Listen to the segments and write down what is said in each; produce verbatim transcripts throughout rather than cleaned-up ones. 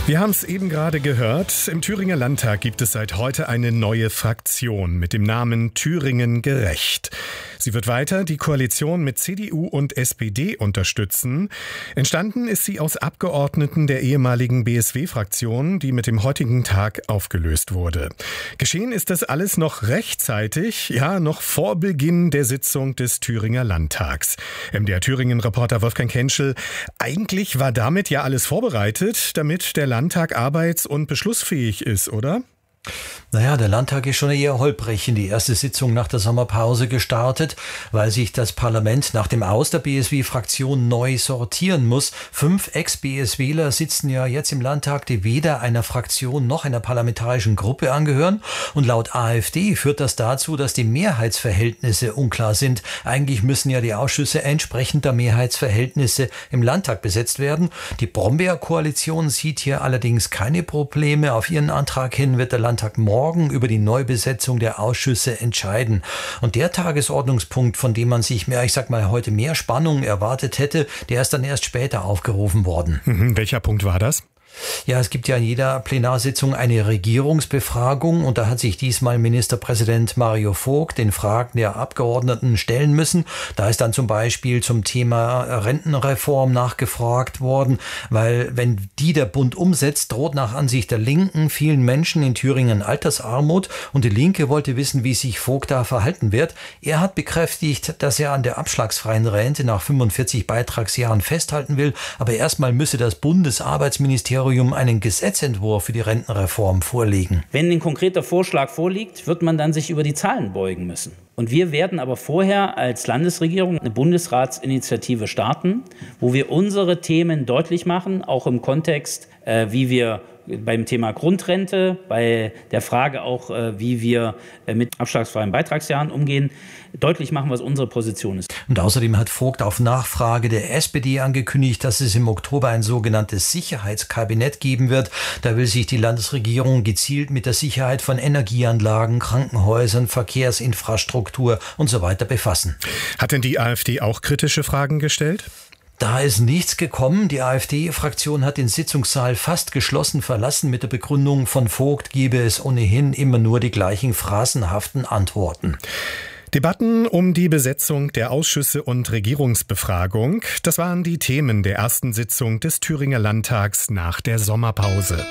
Wir haben es eben gerade gehört. Im Thüringer Landtag gibt es seit heute eine neue Fraktion mit dem Namen Thüringen Gerecht. Sie wird weiter die Koalition mit C D U und S P D unterstützen. Entstanden ist sie aus Abgeordneten der ehemaligen B S W-Fraktion, die mit dem heutigen Tag aufgelöst wurde. Geschehen ist das alles noch rechtzeitig, ja, noch vor Beginn der Sitzung des Thüringer Landtags. M D R Thüringen-Reporter Wolfgang Kentschel, eigentlich war damit ja alles vorbereitet, damit der Landtag arbeits- und beschlussfähig ist, oder? Naja, der Landtag ist schon eher holprig in die erste Sitzung nach der Sommerpause gestartet, weil sich das Parlament nach dem Aus der B S W-Fraktion neu sortieren muss. Fünf Ex-B S Wler sitzen ja jetzt im Landtag, die weder einer Fraktion noch einer parlamentarischen Gruppe angehören. Und laut AfD führt das dazu, dass die Mehrheitsverhältnisse unklar sind. Eigentlich müssen ja die Ausschüsse entsprechend der Mehrheitsverhältnisse im Landtag besetzt werden. Die Brombeer-Koalition sieht hier allerdings keine Probleme. Auf ihren Antrag hin wird der Landtag morgen über die Neubesetzung der Ausschüsse entscheiden. Und der Tagesordnungspunkt, von dem man sich mehr, ich sag mal, heute mehr Spannung erwartet hätte, der ist dann erst später aufgerufen worden. Mhm, welcher Punkt war das? Ja, es gibt ja in jeder Plenarsitzung eine Regierungsbefragung und da hat sich diesmal Ministerpräsident Mario Vogt den Fragen der Abgeordneten stellen müssen. Da ist dann zum Beispiel zum Thema Rentenreform nachgefragt worden, weil wenn die der Bund umsetzt, droht nach Ansicht der Linken vielen Menschen in Thüringen Altersarmut und die Linke wollte wissen, wie sich Vogt da verhalten wird. Er hat bekräftigt, dass er an der abschlagsfreien Rente nach fünfundvierzig Beitragsjahren festhalten will, aber erstmal müsse das Bundesarbeitsministerium einen Gesetzentwurf für die Rentenreform vorlegen. Wenn ein konkreter Vorschlag vorliegt, wird man dann sich über die Zahlen beugen müssen. Und wir werden aber vorher als Landesregierung eine Bundesratsinitiative starten, wo wir unsere Themen deutlich machen, auch im Kontext, äh, wie wir beim Thema Grundrente, bei der Frage auch, äh, wie wir äh, mit abschlagsfreien Beitragsjahren umgehen, deutlich machen, was unsere Position ist. Und außerdem hat Vogt auf Nachfrage der S P D angekündigt, dass es im Oktober ein sogenanntes Sicherheitskabinett geben wird. Da will sich die Landesregierung gezielt mit der Sicherheit von Energieanlagen, Krankenhäusern, Verkehrsinfrastruktur und so weiter befassen. Hat denn die AfD auch kritische Fragen gestellt? Da ist nichts gekommen. Die AfD-Fraktion hat den Sitzungssaal fast geschlossen verlassen mit der Begründung, von Vogt gebe es ohnehin immer nur die gleichen phrasenhaften Antworten. Debatten um die Besetzung der Ausschüsse und Regierungsbefragung, das waren die Themen der ersten Sitzung des Thüringer Landtags nach der Sommerpause.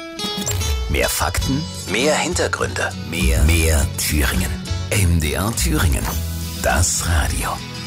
Mehr Fakten, mehr Hintergründe, mehr, mehr Thüringen. M D R Thüringen, das Radio.